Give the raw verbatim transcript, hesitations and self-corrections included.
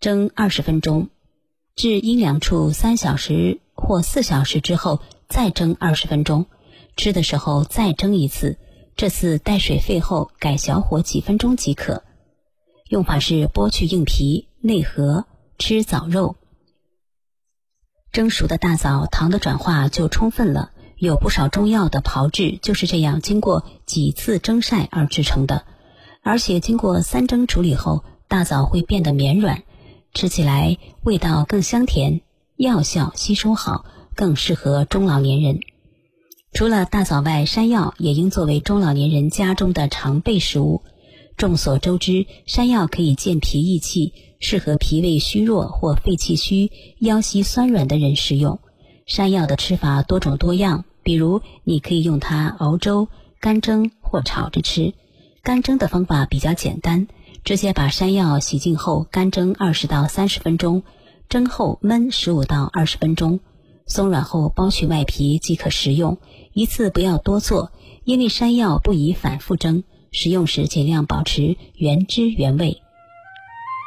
蒸二十分钟，至阴凉处三小时或四小时之后再蒸二十分钟，吃的时候再蒸一次，这次带水沸后改小火几分钟即可。用法是剥去硬皮，内核，吃枣肉。蒸熟的大枣糖的转化就充分了，有不少中药的炮制就是这样经过几次蒸晒而制成的，而且经过三蒸处理后，大枣会变得绵软，吃起来味道更香甜，药效吸收好，更适合中老年人。除了大枣外，山药也应作为中老年人家中的常备食物。众所周知，山药可以健脾益气，适合脾胃虚弱或肺气虚、腰膝酸软的人食用。山药的吃法多种多样，比如你可以用它熬粥、干蒸或炒着吃。干蒸的方法比较简单，直接把山药洗净后干蒸二十到三十分钟，蒸后焖十五到二十分钟，松软后剥去外皮即可食用。一次不要多做，因为山药不宜反复蒸，食用时尽量保持原汁原味。